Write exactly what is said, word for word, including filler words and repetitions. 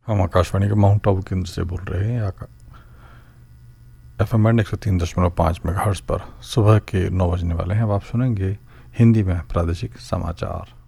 हम आकाशवाणी के माउंट आबू केंद्र से बोल रहे हैं। एफ एम बैंड एक सौ तीन दशमलव पाँच मेगाहर्ट्ज़ पर सुबह के नौ बजने वाले हैं। अब आप सुनेंगे हिंदी में प्रादेशिक समाचार।